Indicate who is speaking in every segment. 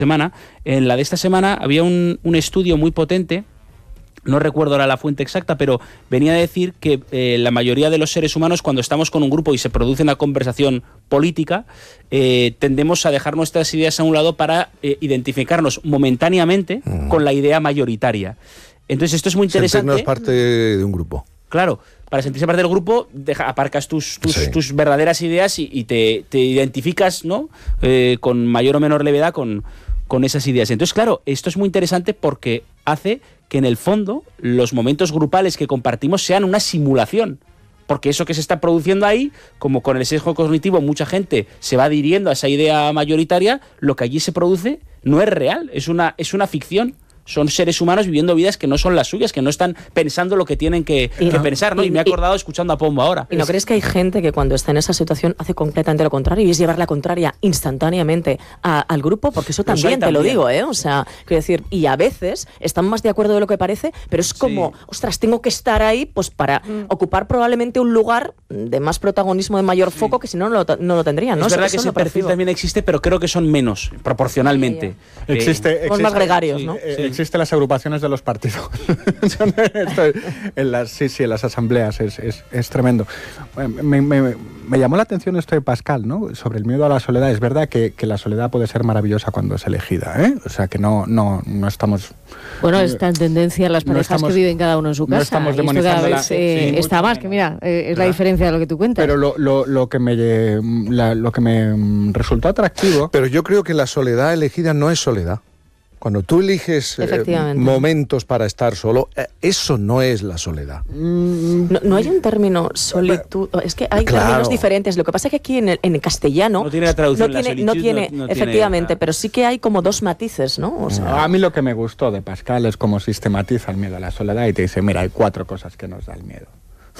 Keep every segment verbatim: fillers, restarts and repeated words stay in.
Speaker 1: semana, en la de esta semana había un, un estudio muy potente, no recuerdo ahora la fuente exacta, pero venía a decir que eh, la mayoría de los seres humanos, cuando estamos con un grupo y se produce una conversación política, eh, tendemos a dejar nuestras ideas a un lado para eh, identificarnos momentáneamente uh-huh. con la idea mayoritaria. Entonces esto es muy interesante.
Speaker 2: Sentirnos parte de un grupo.
Speaker 1: Claro, para sentirse parte del grupo, deja, aparcas tus, tus, sí. tus verdaderas ideas y, y te, te identificas, ¿no? Eh, con mayor o menor levedad con, con esas ideas. Entonces, claro, esto es muy interesante porque hace que en el fondo los momentos grupales que compartimos sean una simulación. Porque eso que se está produciendo ahí, como con el sesgo cognitivo mucha gente se va adhiriendo a esa idea mayoritaria, lo que allí se produce no es real, es una, es una ficción. Son seres humanos viviendo vidas que no son las suyas, que no están pensando lo que tienen que, que no, pensar, ¿no? Y, y me he acordado y, escuchando a Pombo ahora.
Speaker 3: ¿Y no crees que hay gente que cuando está en esa situación hace completamente lo contrario y es llevar la contraria instantáneamente a, al grupo? Porque eso también, te también. lo digo, ¿eh? O sea, quiero decir, y a veces están más de acuerdo de lo que parece, pero es como, sí. ostras, tengo que estar ahí pues para mm. ocupar probablemente un lugar de más protagonismo, de mayor sí. foco, que si no, no lo, no lo tendrían, ¿no?
Speaker 1: Es verdad que ese perfil también existe, pero creo que son menos, proporcionalmente.
Speaker 4: Sí, yeah. existe,
Speaker 3: eh,
Speaker 4: existe,
Speaker 3: son más gregarios,
Speaker 4: sí,
Speaker 3: ¿no?
Speaker 4: Eh, sí. Existen las agrupaciones de los partidos. en las, sí, sí, en las asambleas es, es, es tremendo. Me, me, me llamó la atención esto de Pascal, ¿no? Sobre el miedo a la soledad. Es verdad que, que la soledad puede ser maravillosa cuando es elegida, ¿eh? O sea, que no, no, no estamos...
Speaker 5: Bueno, está en tendencia las parejas no estamos, que viven cada uno en su casa.
Speaker 4: No estamos
Speaker 5: y esto cada vez eh,
Speaker 4: sí,
Speaker 5: está más, que mira, eh, es la diferencia de lo que tú cuentas.
Speaker 4: Pero lo, lo, lo, que me, la, lo que me resultó atractivo...
Speaker 2: Pero yo creo que la soledad elegida no es soledad. Cuando tú eliges eh, momentos para estar solo, eh, eso no es la soledad.
Speaker 3: No, no hay un término solitud, es que hay claro. términos diferentes. Lo que pasa es que aquí en el, en el castellano
Speaker 1: no tiene la traducción,
Speaker 3: no tiene,
Speaker 1: la solitud,
Speaker 3: no tiene
Speaker 1: no, no
Speaker 3: efectivamente,
Speaker 1: tiene,
Speaker 3: pero sí que hay como dos matices, ¿no? O sea,
Speaker 4: a mí lo que me gustó de Pascal es cómo sistematiza el miedo a la soledad y te dice, mira, hay cuatro cosas que nos da el miedo.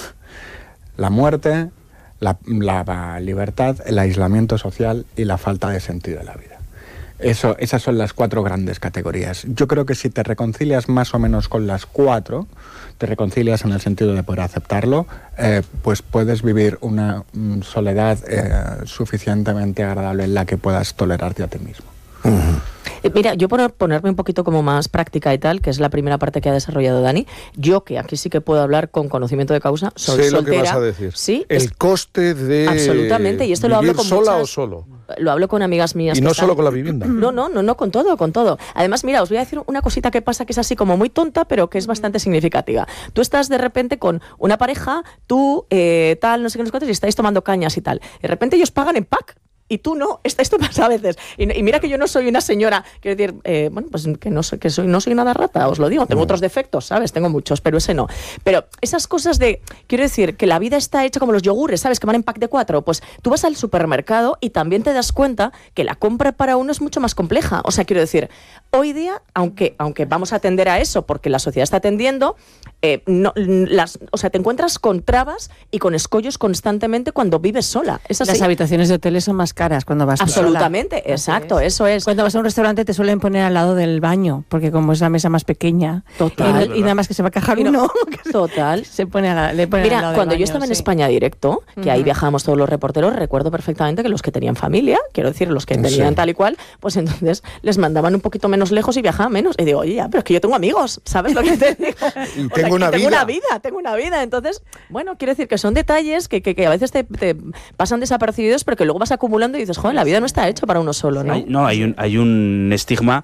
Speaker 4: La muerte, la, la libertad, el aislamiento social y la falta de sentido de la vida. Eso, esas son las cuatro grandes categorías. Yo creo que si te reconcilias más o menos con las cuatro, te reconcilias en el sentido de poder aceptarlo, eh, pues puedes vivir una um, soledad eh, suficientemente agradable en la que puedas tolerarte a ti mismo.
Speaker 3: Uh-huh. Mira, yo por ponerme un poquito como más práctica y tal, que es la primera parte que ha desarrollado Dani, yo que aquí sí que puedo hablar con conocimiento de causa, soy
Speaker 2: sé
Speaker 3: soltera.
Speaker 2: Lo que vas a decir.
Speaker 3: Sí,
Speaker 2: el
Speaker 3: es...
Speaker 2: coste de
Speaker 3: absolutamente, y esto lo hablo con
Speaker 2: sola
Speaker 3: muchas...
Speaker 2: o solo.
Speaker 3: Lo hablo con amigas mías.
Speaker 2: Y no
Speaker 3: están...
Speaker 2: solo con la vivienda.
Speaker 3: No, no, no, no, con todo, con todo. Además, mira, os voy a decir una cosita que pasa que es así como muy tonta, pero que es bastante significativa. Tú estás de repente con una pareja, tú, eh, tal, no sé qué, no sé cuántos, y estáis tomando cañas y tal. De repente ellos pagan en pack. Y tú no, esto pasa a veces. Y, y mira que yo no soy una señora, quiero decir, eh, bueno, pues que no soy, que soy, no soy nada rata, os lo digo, tengo otros defectos, ¿sabes? Tengo muchos, pero ese no. Pero esas cosas de, quiero decir, que la vida está hecha como los yogures, ¿sabes? Que van en pack de cuatro. Pues tú vas al supermercado y también te das cuenta que la compra para uno es mucho más compleja. O sea, quiero decir, hoy día, aunque, aunque vamos a atender a eso, porque la sociedad está atendiendo, eh, no, las, o sea, te encuentras con trabas y con escollos constantemente cuando vives sola. ¿Es así?
Speaker 5: Las habitaciones de hoteles son más caras cuando vas
Speaker 3: absolutamente,
Speaker 5: sola.
Speaker 3: Exacto, es. eso es.
Speaker 5: Cuando vas a un restaurante te suelen poner al lado del baño, porque como es la mesa más pequeña,
Speaker 3: total,
Speaker 5: y, y nada más que se va a cajar
Speaker 3: y no,
Speaker 5: uno,
Speaker 3: total,
Speaker 5: se pone a la, le pone
Speaker 3: Mira,
Speaker 5: al lado
Speaker 3: cuando
Speaker 5: del
Speaker 3: yo
Speaker 5: baño,
Speaker 3: estaba
Speaker 5: sí.
Speaker 3: en España Directo, que uh-huh. ahí viajábamos todos los reporteros, recuerdo perfectamente que los que tenían familia, quiero decir, los que tenían sí. tal y cual, pues entonces les mandaban un poquito menos lejos y viajaban menos. Y digo, oye, ya, pero es que yo tengo amigos, ¿sabes lo que te digo?
Speaker 2: Y
Speaker 3: o
Speaker 2: tengo
Speaker 3: sea,
Speaker 2: una
Speaker 3: tengo
Speaker 2: vida.
Speaker 3: una vida, tengo una vida. Entonces, bueno, quiero decir que son detalles que, que, que a veces te, te pasan desapercibidos, pero que luego vas acumulando y dices, joder, la vida no está hecha para uno solo, ¿no?
Speaker 1: Hay, no, hay un, hay un estigma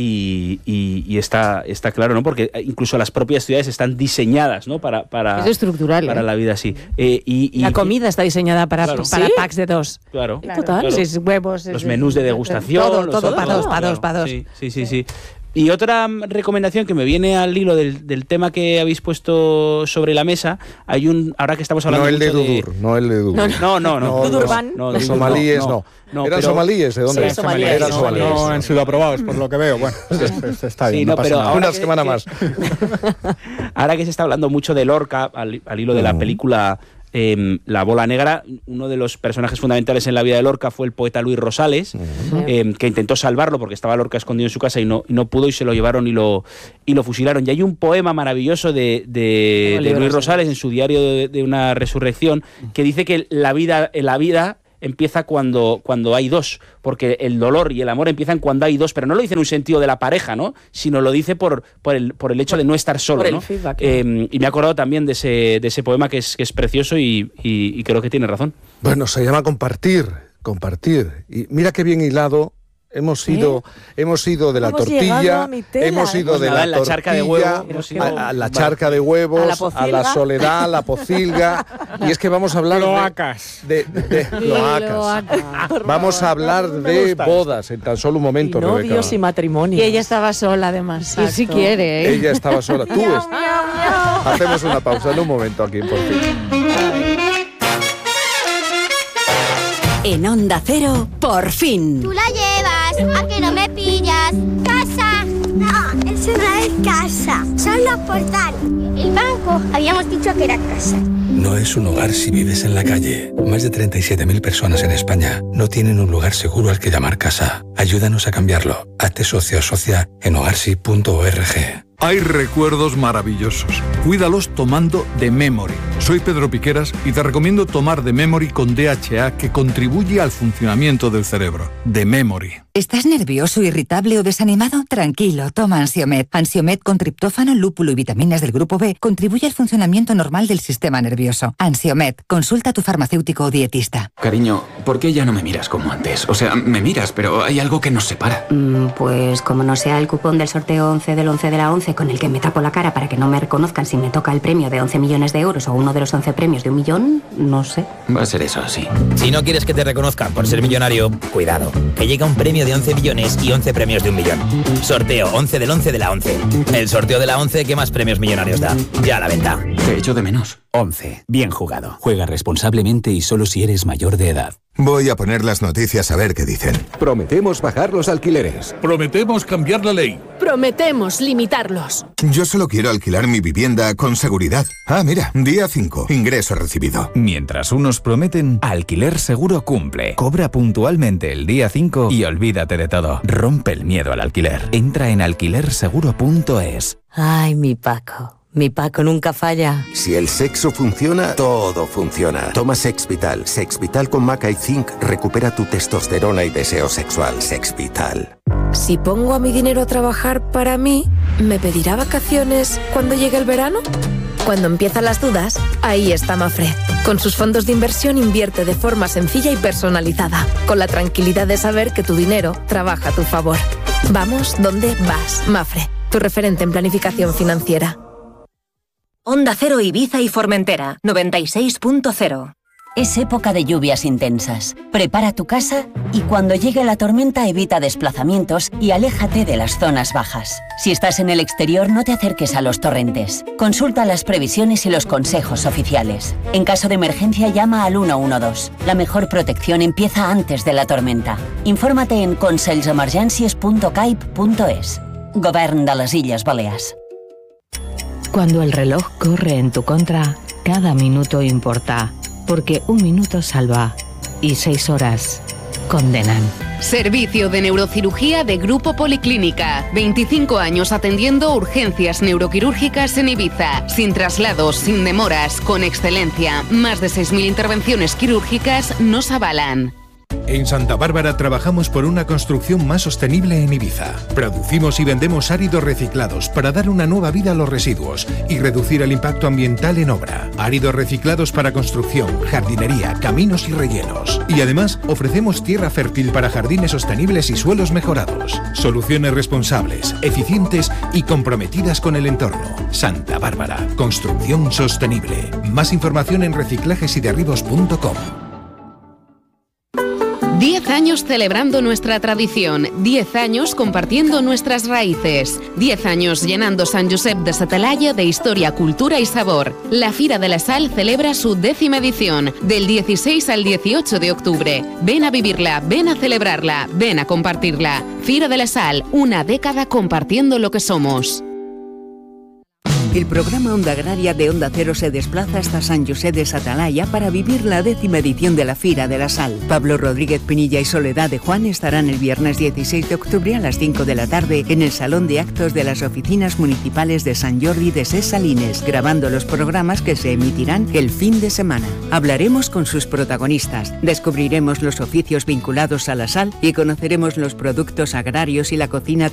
Speaker 1: y, y, y está, está claro, ¿no? Porque incluso las propias ciudades están diseñadas, ¿no? Para, para,
Speaker 5: es estructural,
Speaker 1: para
Speaker 5: ¿eh?
Speaker 1: la vida así. Eh, y, y,
Speaker 5: la comida está diseñada para,
Speaker 1: claro.
Speaker 5: para
Speaker 3: ¿Sí?
Speaker 5: packs de dos.
Speaker 1: Claro.
Speaker 5: Claro.
Speaker 3: Total.
Speaker 5: Claro. Sí, huevos.
Speaker 1: Los menús de degustación.
Speaker 5: Todo,
Speaker 1: los,
Speaker 5: todo,
Speaker 1: todo,
Speaker 5: para
Speaker 1: todo,
Speaker 5: dos, para
Speaker 1: claro.
Speaker 5: dos, para dos.
Speaker 1: Sí, sí, sí, sí. Y otra recomendación que me viene al hilo del, del tema que habéis puesto sobre la mesa, hay un, ahora que estamos hablando
Speaker 2: no el de
Speaker 1: mucho
Speaker 2: Dudur,
Speaker 1: de...
Speaker 2: no el de Dudur.
Speaker 1: No, no, no. no,
Speaker 3: Dudur
Speaker 1: no,
Speaker 3: Ban.
Speaker 1: no,
Speaker 2: los
Speaker 1: Dudur,
Speaker 2: somalíes no.
Speaker 1: no. no
Speaker 2: ¿Eran
Speaker 1: pero...
Speaker 2: somalíes? ¿De dónde?
Speaker 3: Sí, somalíes.
Speaker 2: Eran
Speaker 3: No,
Speaker 2: somalíes.
Speaker 4: No han sido aprobados, por lo que veo. Bueno, está bien,
Speaker 1: sí,
Speaker 4: no,
Speaker 1: no
Speaker 4: pasa
Speaker 1: pero
Speaker 4: nada.
Speaker 1: ahora
Speaker 2: Una
Speaker 1: que,
Speaker 2: semana
Speaker 1: que,
Speaker 2: más.
Speaker 1: Ahora que se está hablando mucho de Lorca, al, al hilo de la película eh, La Bola Negra, uno de los personajes fundamentales en la vida de Lorca fue el poeta Luis Rosales, uh-huh. eh, que intentó salvarlo porque estaba Lorca escondido en su casa y no, y no pudo, y se lo llevaron y lo, y lo fusilaron. Y hay un poema maravilloso de, de, de Luis Rosales en su diario de, de una resurrección que dice que la vida, la vida empieza cuando, cuando hay dos, porque el dolor y el amor empiezan cuando hay dos, pero no lo dice en un sentido de la pareja, ¿no? Sino lo dice por, por, el, por el hecho de no estar solo,
Speaker 3: por el
Speaker 1: ¿no?
Speaker 3: feedback,
Speaker 1: eh, y me he acordado también de ese, de ese poema que es, que es precioso y, y, y creo que tiene razón.
Speaker 2: Bueno, se llama compartir, compartir. Y mira qué bien hilado. Hemos ido, ¿Eh? hemos ido de la
Speaker 3: hemos
Speaker 2: tortilla, hemos ido de la,
Speaker 1: la tortilla, charca de huevo,
Speaker 2: a, a la charca de huevos, a la, a la soledad, a la pocilga, y es que vamos a hablar
Speaker 4: cloacas.
Speaker 2: de, de, de cloacas. Vamos a hablar de bodas en tan solo un momento.
Speaker 3: Y novios
Speaker 2: Rebeca.
Speaker 3: Y matrimonios.
Speaker 5: Y ella estaba sola, además.
Speaker 3: Y si quiere, ¿eh?
Speaker 2: Ella estaba sola. Tú es... Hacemos una pausa en un momento aquí, por fin.
Speaker 6: En Onda Cero, por fin.
Speaker 7: Tú la llevas, a que no me pillas. ¡Casa! No, eso no es casa, son los portales. El banco, habíamos dicho que era casa.
Speaker 8: No es un hogar si vives en la calle. Más de treinta y siete mil personas en España no tienen un lugar seguro al que llamar casa. Ayúdanos a cambiarlo. Hazte socio o socia en hogarsi punto org.
Speaker 9: Hay recuerdos maravillosos. Cuídalos tomando The Memory. Soy Pedro Piqueras y te recomiendo tomar The Memory con D H A, que contribuye al funcionamiento del cerebro. The Memory.
Speaker 10: ¿Estás nervioso, irritable o desanimado? Tranquilo, toma Ansiomed. Ansiomed con triptófano, lúpulo y vitaminas del grupo B contribuye al funcionamiento normal del sistema nervioso. Ansiomed, consulta a tu farmacéutico o dietista.
Speaker 11: Cariño, ¿por qué ya no me miras como antes? O sea, me miras, pero hay algo que nos separa.
Speaker 12: Mm, pues como no sea el cupón del sorteo once del once de la once con el que me tapo la cara para que no me reconozcan si me toca el premio de once millones de euros o uno de los once premios de un millón, no sé.
Speaker 11: Va a ser eso, sí.
Speaker 13: Si no quieres que te reconozcan por ser millonario, cuidado, que llega un premio de once millones y once premios de un millón. Sorteo once del once de la once. El sorteo de la once que más premios millonarios da. Ya a la venta.
Speaker 11: Te echo de menos.
Speaker 14: once. Bien jugado. Juega responsablemente y solo si eres mayor de edad.
Speaker 15: Voy a poner las noticias a ver qué dicen.
Speaker 16: Prometemos bajar los alquileres.
Speaker 17: Prometemos cambiar la ley.
Speaker 18: Prometemos limitarlos.
Speaker 15: Yo solo quiero alquilar mi vivienda con seguridad. Ah, mira, día cinco, ingreso recibido.
Speaker 19: Mientras unos prometen, Alquiler Seguro cumple. Cobra puntualmente el día cinco y olvídate de todo. Rompe el miedo al alquiler. Entra en alquiler seguro punto es.
Speaker 20: Ay, mi Paco. Mi Paco nunca falla.
Speaker 16: Si el sexo funciona, todo funciona. Toma Sexvital. Sexvital con maca y zinc recupera tu testosterona y deseo sexual. Sexvital.
Speaker 18: Si pongo a mi dinero a trabajar para mí, ¿me pedirá vacaciones cuando llegue el verano? Cuando empiezan las dudas, ahí está Mafre. Con sus fondos de inversión invierte de forma sencilla y personalizada, con la tranquilidad de saber que tu dinero trabaja a tu favor. Vamos donde vas, Mafre, tu referente en planificación financiera.
Speaker 6: Onda Cero Ibiza y Formentera, noventa y seis punto cero. Es época de lluvias intensas. Prepara tu casa y cuando llegue la tormenta evita desplazamientos y aléjate de las zonas bajas. Si estás en el exterior, no te acerques a los torrentes. Consulta las previsiones y los consejos oficiales. En caso de emergencia, llama al uno uno dos. La mejor protección empieza antes de la tormenta. Infórmate en conselsemergències punto caip punto es. Govern de les Illes Balears.
Speaker 21: Cuando el reloj corre en tu contra, cada minuto importa, porque un minuto salva y seis horas condenan.
Speaker 22: Servicio de neurocirugía de Grupo Policlínica. veinticinco años atendiendo urgencias neuroquirúrgicas en Ibiza. Sin traslados, sin demoras, con excelencia. Más de seis mil intervenciones quirúrgicas nos avalan.
Speaker 23: En Santa Bárbara trabajamos por una construcción más sostenible en Ibiza. Producimos y vendemos áridos reciclados para dar una nueva vida a los residuos y reducir el impacto ambiental en obra. Áridos reciclados para construcción, jardinería, caminos y rellenos. Y además ofrecemos tierra fértil para jardines sostenibles y suelos mejorados. Soluciones responsables, eficientes y comprometidas con el entorno. Santa Bárbara. Construcción sostenible. Más información en reciclajes y derribos punto com.
Speaker 22: Diez años celebrando nuestra tradición, diez años compartiendo nuestras raíces, diez años llenando Sant Josep de sa Talaia de historia, cultura y sabor. La Fira de la Sal celebra su décima edición, del dieciséis al dieciocho de octubre. Ven a vivirla, ven a celebrarla, ven a compartirla. Fira de la Sal, una década compartiendo lo que somos.
Speaker 1: El programa Onda Agraria de Onda Cero se desplaza hasta San José de Satalaya para vivir la décima edición de la Fira de la Sal. Pablo Rodríguez Pinilla y Soledad de Juan estarán el viernes dieciséis de octubre a las cinco de la tarde en el Salón de Actos de las Oficinas Municipales de Sant Jordi de Ses Salines, grabando los programas que se emitirán el fin de semana. Hablaremos con sus protagonistas, descubriremos los oficios vinculados a la sal y conoceremos los productos agrarios y la cocina